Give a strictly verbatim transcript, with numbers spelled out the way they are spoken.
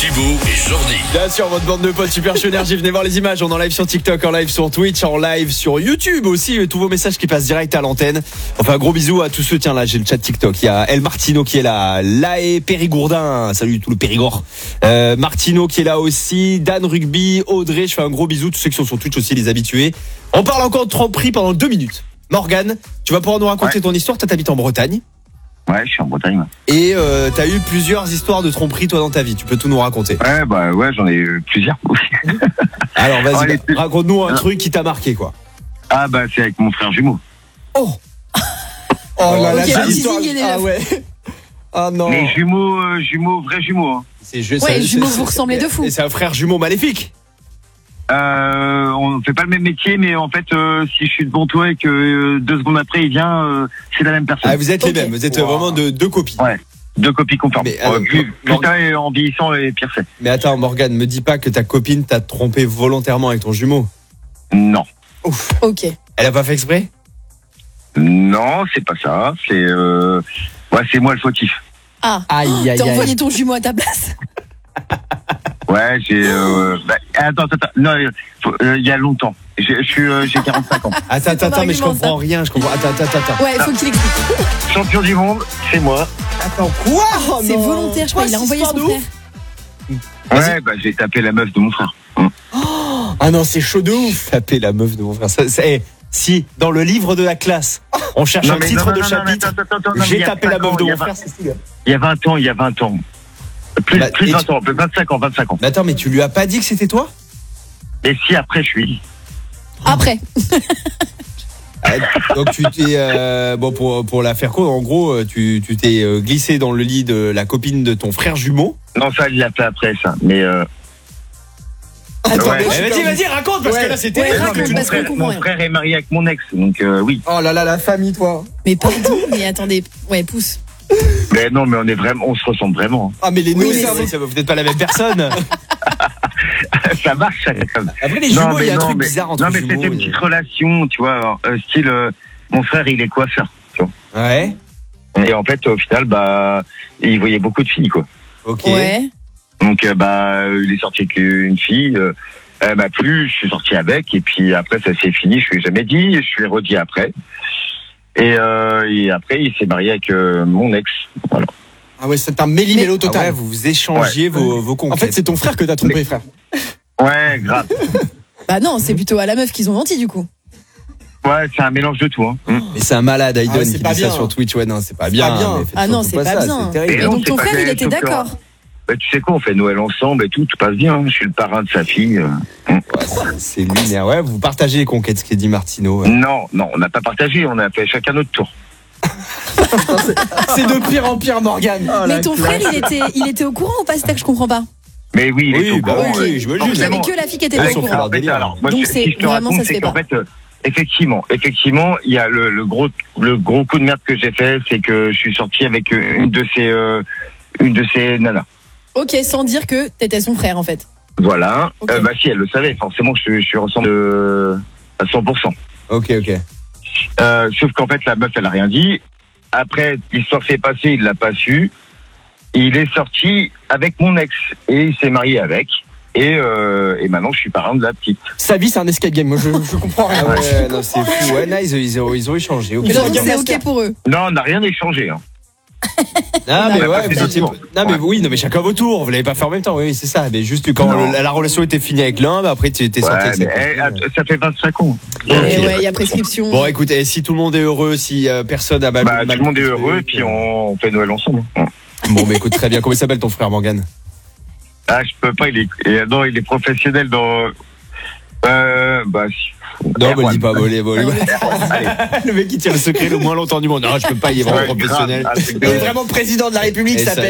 Thibaut et Jordi. Bien sûr, votre bande de potes Super Show Énergie, venez voir les images. On est en live sur TikTok, en live sur Twitch, en live sur YouTube aussi. Tous vos messages qui passent direct à l'antenne. Enfin, un gros bisou à tous ceux. Tiens, là, j'ai le chat TikTok. Il y a El Martino qui est là. Laé Périgourdin. Salut tout le Périgord. Euh, Martino qui est là aussi. Dan Rugby, Audrey. Je fais un gros bisou. Tous ceux qui sont sur Twitch aussi, les habitués. On parle encore de tromperie pendant deux minutes. Morgane, tu vas pouvoir nous raconter ouais. ton histoire. Toi, t'habites en Bretagne. Ouais, je suis en Bretagne. Ouais. Et euh, t'as eu plusieurs histoires de tromperie toi dans ta vie. Tu peux tout nous raconter. Ouais, bah ouais, j'en ai eu plusieurs aussi. Alors vas-y, oh, bah, raconte-nous un truc qui t'a marqué quoi. Ah bah c'est avec mon frère jumeau. Oh. Oh là là, okay, c'est l'histoire. Ah ouais. Ah non. Mais jumeaux, euh, jumeaux, vrais jumeaux. Hein. C'est juste. Ouais, c'est, jumeaux, c'est, vous ressemblez de fou. Et c'est un frère jumeau maléfique. Euh, on fait pas le même métier, mais en fait, euh, si je suis devant toi et que euh, deux secondes après il vient, euh, c'est la même personne. Ah, vous êtes okay. les mêmes, vous êtes wow. vraiment de, deux copies. Ouais, deux copies conformes. Mais, euh, plus, plus tard, en vieillissant, et pire c'est. Mais attends, Morgane, me dis pas que ta copine t'a trompé volontairement avec ton jumeau. Non. Ouf. Ok. Elle a pas fait exprès? Non, c'est pas ça. C'est, euh... ouais, c'est moi le fautif. Ah. Aïe, aïe, T'as aïe. envoyé ton jumeau à ta place? Ouais, j'ai. Euh, bah, attends, attends, non, il euh, y a longtemps. Je suis, euh, j'ai quarante-cinq ans. Attends, attends, attends, mais je comprends ça. rien. Je comprends. Attends, attends, attends. Ouais, il faut qu'il explique. Champion du monde, c'est moi. Attends, quoi? Oh, c'est volontaire, je crois. Il a envoyé son frère. Ouais, bah j'ai tapé la meuf de mon frère. Hum. Oh, ah non, c'est chaud de ouf. Taper la meuf de mon frère. Ça, ça, hey, si dans le livre de la classe, on cherche non, un titre non, non, de non, chapitre. Non, attends, attends, j'ai tapé la meuf de mon frère. Il y a vingt ans, il y a vingt ans. Plus, bah, plus de vingt tu... ans, vingt-cinq ans, vingt-cinq ans. Mais attends, mais tu lui as pas dit que c'était toi? Et si après je suis. Après. Donc tu t'es euh, bon pour pour la faire courte, en gros, tu tu t'es glissé dans le lit de la copine de ton frère jumeau. Non, ça il l'a fait après ça, mais. Euh... Attends, ouais. eh, vas-y, vas-y, raconte parce ouais. que là c'était. Ouais, raconte, mon frère, mon frère est marié avec mon ex, donc euh, oui. Oh là là, la famille, toi. Mais pardon, mais attendez, ouais, pousse. Mais non, mais on est vraiment, on se ressemble vraiment. Ah mais les oui, nous, mais ça, c'est... vous n'êtes pas la même personne. Ça marche. Ça, comme... Après les jumeaux, il y a un non, truc mais, bizarre entre non, mais jumeaux. C'était une et... petite relation, tu vois, euh, style, euh, mon frère, il est coiffeur, tu vois. Ouais. Et en fait, au final, bah, il voyait beaucoup de filles, quoi. Ok. Ouais. Donc, euh, bah, il est sorti avec une fille. Euh, elle m'a plu, je suis sorti avec, et puis après, ça s'est fini. Je lui ai jamais dit, je lui ai redit après. Et, euh, et après, il s'est marié avec euh, mon ex. Voilà. Ah ouais, c'est un méli-mélo mais... total. Ah ouais, vous vous échangez ouais. vos, vos conquêtes. En fait, c'est ton frère que t'as trompé, mais... frère. Ouais, grave. Bah non, c'est plutôt à la meuf qu'ils ont menti, du coup. Ouais, c'est un mélange de tout. Hein. Mmh. Mais c'est un malade, Aiden, ah ouais, qui dit bien. ça sur Twitch. Ouais, non, c'est pas c'est bien. Pas bien. Ah non, c'est pas, pas bien. Ça, et non, donc ton frère, il était d'accord. Bah, tu sais quoi, on fait Noël ensemble et tout, tout passe bien. Je suis le parrain de sa fille. Ouais, c'est, c'est lunaire. Ouais, vous partagez les conquêtes, ce qu'a dit Martino. Ouais. Non, non, on n'a pas partagé, on a fait chacun notre tour. C'est de pire en pire, Morgane. Oh, mais ton frère, il était, il était au courant ou pas? C'est ça que je comprends pas. Mais oui, il oui, est au bah courant. Oui, je me Donc il y avait que la fille qui était ouais, au courant. en fait, alors, moi, donc je, c'est si je te vraiment raconte, ça se c'est fait qu'en pas. fait, euh, effectivement, effectivement, il y a le, le gros, le gros coup de merde que j'ai fait, c'est que je suis sorti avec une de ces, euh, une de ces nanas. Ok, sans dire que t'étais son frère en fait. Voilà. Okay. Euh, bah si, elle le savait. Forcément, je, je suis ressemble de, à cent pour cent. Ok, ok. Euh, sauf qu'en fait, la meuf, elle a rien dit. Après, l'histoire s'est passée, il l'a pas su. Il est sorti avec mon ex et il s'est marié avec. Et, euh, et maintenant, je suis parrain de la petite. Sa vie, c'est un escape game. Moi, je, je comprends rien. Ah ouais, non, c'est fou. Ouais, non, ils, ils, ont, ils ont échangé. Okay. Donc, c'est ok pour eux. Non, on n'a rien échangé. Hein. Non mais ouais, vous étiez... non mais ouais. oui, non mais chacun vos tours. Vous l'avez pas fait en même temps. Oui, c'est ça. Mais juste quand le, la relation était finie avec l'un, bah après tu étais ouais, sorti. Mais, eh, ça fait vingt-cinq ans. Et okay. Ouais, il y a prescription. Bon, écoutez, si tout le monde est heureux, si euh, personne a mal, bah, mal tout le monde est heureux, et puis on, on fait Noël ensemble. Bon, mais écoute, très bien. Comment il s'appelle ton frère, Morgane? Ah, je peux pas. Il est, non, il est professionnel dans. Euh, bah. Non, me le dis pas, volé, volé. Le mec qui tient le secret le moins longtemps du monde. Non, je peux pas, il est vraiment ouais, professionnel. Grave, ah, il est vraiment président de la République, ça